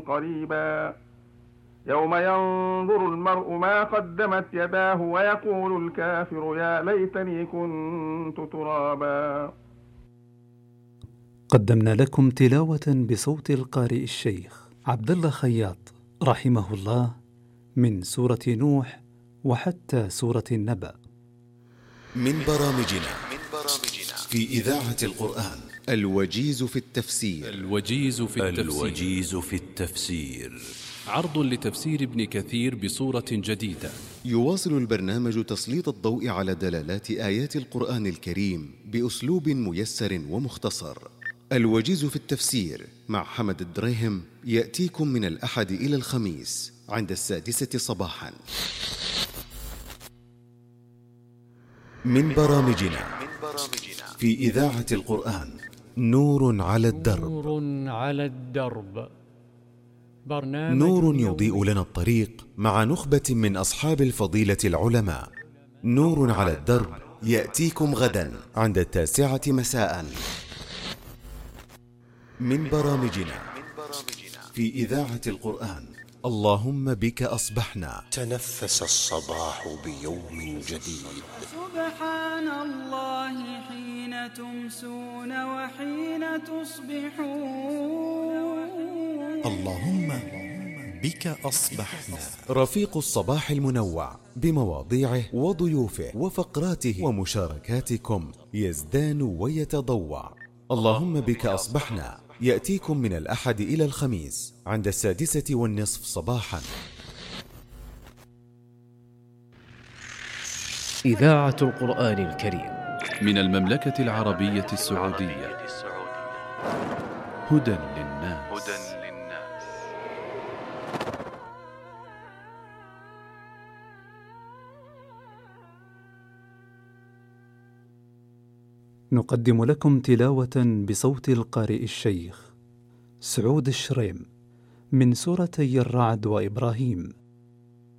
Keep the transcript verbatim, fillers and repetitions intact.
قريبا يوم ينظر المرء ما قدمت يداه ويقول الكافر يا ليتني كنت ترابا. قدمنا لكم تلاوة بصوت القارئ الشيخ عبد الله خياط رحمه الله من سورة نوح وحتى سورة النبأ. من برامجنا في إذاعة القرآن الوجيز في التفسير. الوجيز في التفسير, الوجيز في التفسير. عرض لتفسير ابن كثير بصورة جديدة. يواصل البرنامج تسليط الضوء على دلالات آيات القرآن الكريم بأسلوب ميسر ومختصر. الوجيز في التفسير مع حمد الدريهم يأتيكم من الأحد إلى الخميس عند السادسة صباحا. من برامجنا في إذاعة القرآن نور على الدرب. نور على الدرب، برنامج نور يضيء لنا الطريق مع نخبة من أصحاب الفضيلة العلماء. نور على الدرب يأتيكم غدا عند التاسعة مساء. من برامجنا في إذاعة القرآن اللهم بك أصبحنا. تنفس الصباح بيوم جديد. سبحان الله حين تمسون وحين تصبحون. اللهم بك أصبحنا. رفيق الصباح المنوع بمواضيعه وضيوفه وفقراته ومشاركاتكم يزدان ويتضوع. اللهم بك أصبحنا يأتيكم من الأحد إلى الخميس عند السادسة والنصف صباحا. إذاعة القرآن الكريم من المملكة العربية السعودية. هدى للناس. نقدم لكم تلاوة بصوت القارئ الشيخ سعود الشريم من سورتي الرعد وإبراهيم.